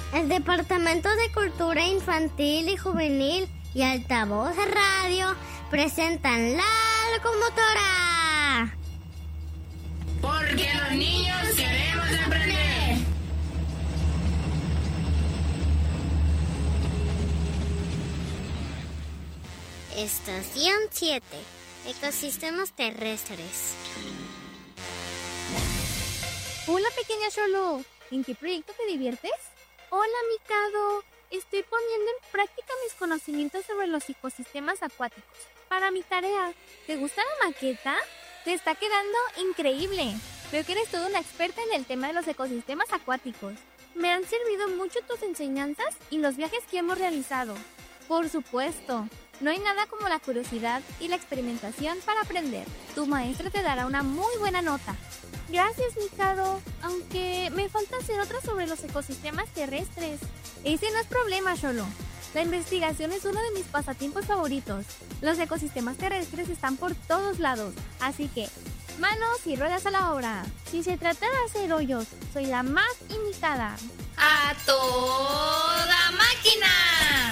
El Departamento de Cultura Infantil y Juvenil y Altavoz Radio presentan La Locomotora. Porque los niños queremos aprender. Estación 7. Ecosistemas terrestres. Hola, pequeña Xolo. ¿En qué proyecto te diviertes? Hola, Mikado. Estoy poniendo en práctica mis conocimientos sobre los ecosistemas acuáticos para mi tarea. ¿Te gusta la maqueta? Te está quedando increíble. Veo que eres toda una experta en el tema de los ecosistemas acuáticos. Me han servido mucho tus enseñanzas y los viajes que hemos realizado. Por supuesto. No hay nada como la curiosidad y la experimentación para aprender. Tu maestra te dará una muy buena nota. Gracias, Mikado. Aunque me falta hacer otra sobre los ecosistemas terrestres. Ese no es problema, Xolo. La investigación es uno de mis pasatiempos favoritos. Los ecosistemas terrestres están por todos lados. Así que, manos y ruedas a la obra. Si se trata de hacer hoyos, soy la más indicada. ¡A toda máquina!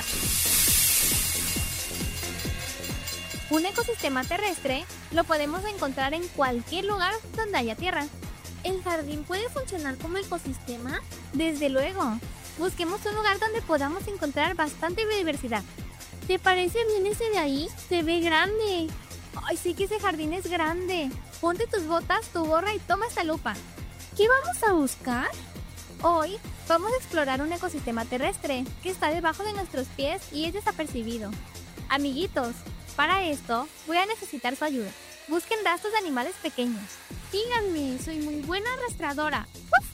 Un ecosistema terrestre lo podemos encontrar en cualquier lugar donde haya tierra. ¿El jardín puede funcionar como ecosistema? Desde luego. Busquemos un lugar donde podamos encontrar bastante biodiversidad. ¿Te parece bien ese de ahí? Se ve grande. Ay, sí que ese jardín es grande. Ponte tus botas, tu gorra y toma esta lupa. ¿Qué vamos a buscar? Hoy vamos a explorar un ecosistema terrestre que está debajo de nuestros pies y es desapercibido. Amiguitos, para esto voy a necesitar su ayuda. Busquen rastros de animales pequeños. Síganme, soy muy buena arrastradora.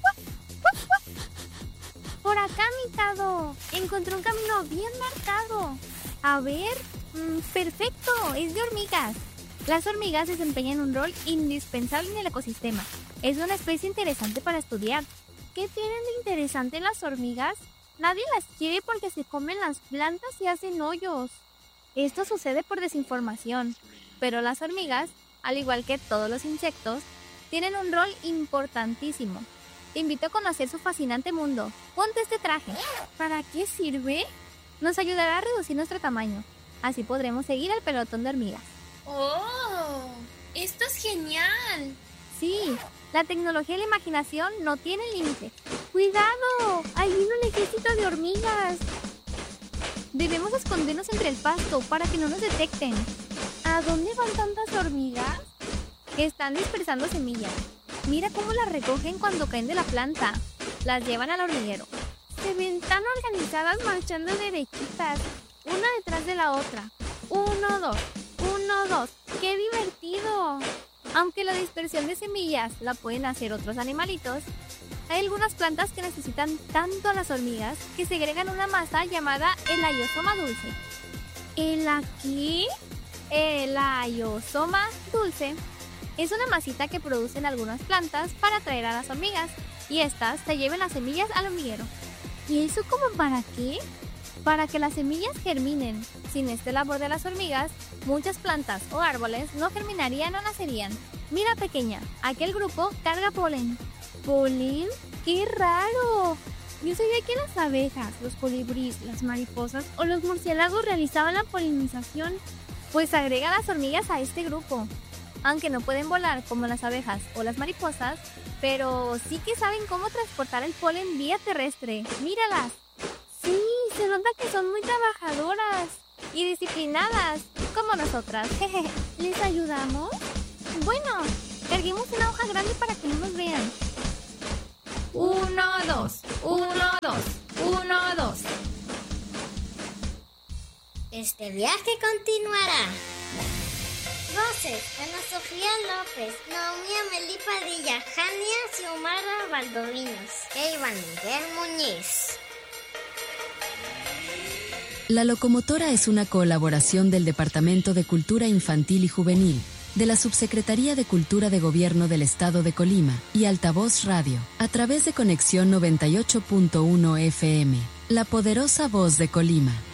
Por acá, Mikado. Encontré un camino bien marcado. A ver, perfecto, es de hormigas. Las hormigas desempeñan un rol indispensable en el ecosistema. Es una especie interesante para estudiar. ¿Qué tienen de interesante las hormigas? Nadie las quiere porque se comen las plantas y hacen hoyos. Esto sucede por desinformación, pero las hormigas, al igual que todos los insectos, tienen un rol importantísimo. Te invito a conocer su fascinante mundo. Ponte este traje. ¿Para qué sirve? Nos ayudará a reducir nuestro tamaño. Así podremos seguir el pelotón de hormigas. ¡Oh! ¡Esto es genial! Sí, la tecnología y la imaginación no tienen límite. ¡Cuidado! ¡Ahí viene un ejército de hormigas! Debemos escondernos entre el pasto para que no nos detecten. ¿A dónde van tantas hormigas? Están dispersando semillas. Mira cómo las recogen cuando caen de la planta. Las llevan al hormiguero. Se ven tan organizadas marchando derechitas, una detrás de la otra. 1, 2, 1, 2. ¡Qué divertido! Aunque la dispersión de semillas la pueden hacer otros animalitos, hay algunas plantas que necesitan tanto a las hormigas que segregan una masa llamada elaiosoma dulce. ¿El qué? Elaiosoma dulce es una masita que producen algunas plantas para atraer a las hormigas y estas se lleven las semillas al hormiguero. ¿Y eso como para qué? Para que las semillas germinen. Sin este labor de las hormigas, muchas plantas o árboles no germinarían o nacerían. Mira, pequeña, aquel grupo carga polen. ¿Polen? ¡Qué raro! Yo sabía que las abejas, los colibríes, las mariposas o los murciélagos realizaban la polinización. Pues agrega las hormigas a este grupo. Aunque no pueden volar como las abejas o las mariposas, pero sí que saben cómo transportar el polen vía terrestre. ¡Míralas! Sí, se nota que son muy trabajadoras y disciplinadas, como nosotras. ¿Les ayudamos? Bueno, carguemos una hoja grande para que no nos vean. 1, 2, 1, 2, 1, 2. Este viaje continuará. Voces: Ana Sofía López, Naomi Amelí Padilla, Jania Xiomara Valdovinos e Iván Miguel Muñiz. La Locomotora es una colaboración del Departamento de Cultura Infantil y Juvenil, de la Subsecretaría de Cultura de Gobierno del Estado de Colima y Altavoz Radio, a través de Conexión 98.1 FM, la poderosa voz de Colima.